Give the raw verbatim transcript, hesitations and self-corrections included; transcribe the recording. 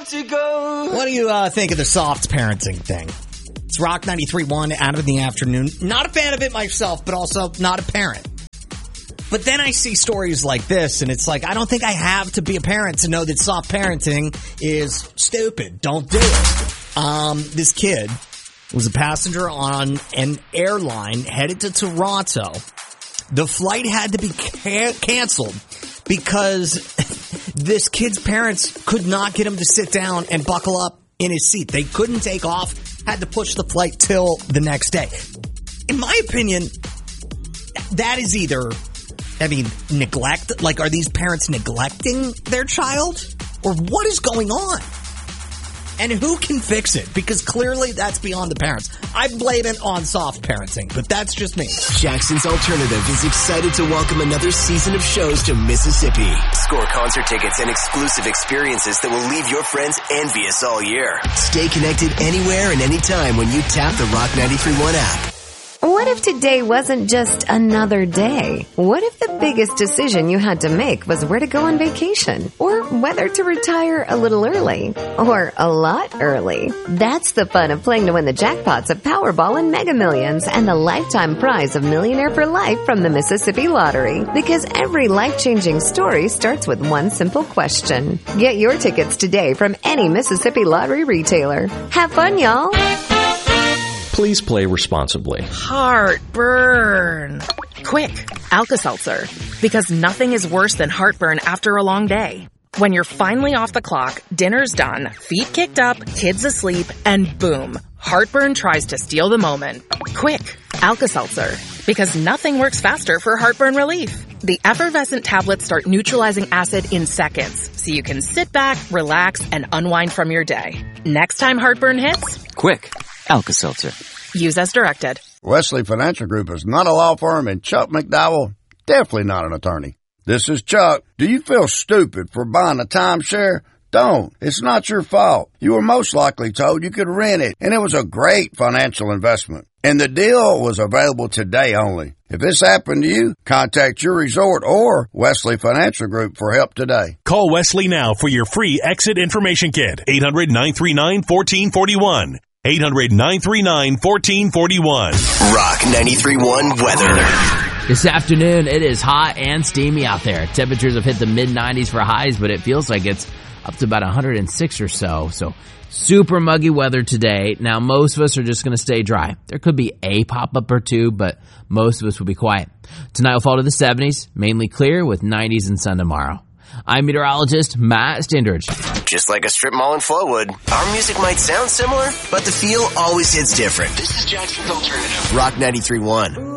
have to go. What do you uh, think of the soft parenting thing? It's Rock ninety-three point one, Out of the Afternoon. Not a fan of it myself, but also not a parent. But then I see stories like this, and it's like, I don't think I have to be a parent to know that soft parenting is stupid. Don't do it. Um, this kid was a passenger on an airline headed to Toronto. The flight had to be ca- canceled because this kid's parents could not get him to sit down and buckle up in his seat. They couldn't take off, had to push the flight till the next day. In my opinion, that is either, I mean, neglect. Like, are these parents neglecting their child? Or what is going on? And who can fix it? Because clearly that's beyond the parents. I blame it on soft parenting, but that's just me. Jackson's Alternative is excited to welcome another season of shows to Mississippi. Score concert tickets and exclusive experiences that will leave your friends envious all year. Stay connected anywhere and anytime when you tap the Rock ninety-three point one app. What if today wasn't just another day? What if the biggest decision you had to make was where to go on vacation? Or whether to retire a little early? Or a lot early? That's the fun of playing to win the jackpots of Powerball and Mega Millions and the lifetime prize of Millionaire for Life from the Mississippi Lottery. Because every life-changing story starts with one simple question. Get your tickets today from any Mississippi Lottery retailer. Have fun, y'all! Please play responsibly. Heartburn. Quick, Alka-Seltzer. Because nothing is worse than heartburn after a long day. When you're finally off the clock, dinner's done, feet kicked up, kids asleep, and boom, heartburn tries to steal the moment. Quick, Alka-Seltzer. Because nothing works faster for heartburn relief. The effervescent tablets start neutralizing acid in seconds, so you can sit back, relax, and unwind from your day. Next time heartburn hits, quick, Alka-Seltzer. Use as directed. Wesley Financial Group is not a law firm, and Chuck McDowell, definitely not an attorney. This is Chuck. Do you feel stupid for buying a timeshare? Don't. It's not your fault. You were most likely told you could rent it, and it was a great financial investment. And the deal was available today only. If this happened to you, contact your resort or Wesley Financial Group for help today. Call Wesley now for your free exit information kit. eight hundred, nine three nine, one four four one. eight hundred, nine three nine, one four four one. Rock ninety-three point one weather. This afternoon, it is hot and steamy out there. Temperatures have hit the mid nineties for highs, but it feels like it's up to about one hundred six or so. So super muggy weather today. Now, most of us are just going to stay dry. There could be a pop-up or two, but most of us will be quiet. Tonight will fall to the seventies, mainly clear with nineties and sun tomorrow. I'm meteorologist Matt Stindridge. Just like a strip mall in Flowood, our music might sound similar, but the feel always hits different. This is Jackson's Alternative. Rock ninety-three point one.